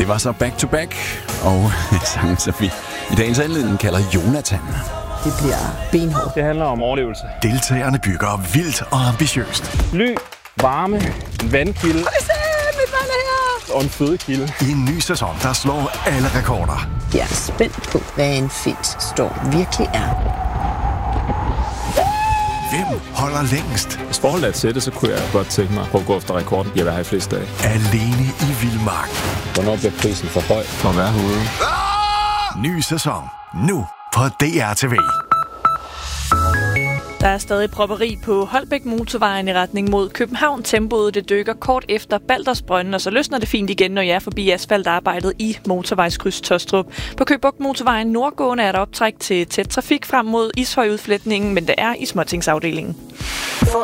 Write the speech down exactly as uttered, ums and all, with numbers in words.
Det var så Back to Back, og sangen, som vi i dagens anledning kalder Jonathan. Det bliver benhårdt. Det handler om overlevelse. Deltagerne bygger vildt og ambitiøst. Ly, varme, en vandkilde. Mit vand er her! Og en fødekilde. I en ny sæson, der slår alle rekorder. Jeg er spændt på, hvad en Fit-storm virkelig er. Hvem holder længst? Hvis forholdet er til det, så kunne jeg godt tænke mig at gå efter rekorden. Jeg vil have i flest dage. Alene i vildmark. Hvornår bliver prisen for høj for at være herude? Ah! Ny sæson. Nu på D R T V. Der er stadig propperi på Holbæk motorvejen i retning mod København. Tempoet det dykker kort efter Baldersbrønden, og så løsner det fint igen, når jeg er forbi asfaltarbejdet i motorvejskryds Tostrup. På Køge Bugt motorvejen nordgående er der optræk til tæt trafik frem mod Ishøj-udfletningen, men det er i småtingsafdelingen.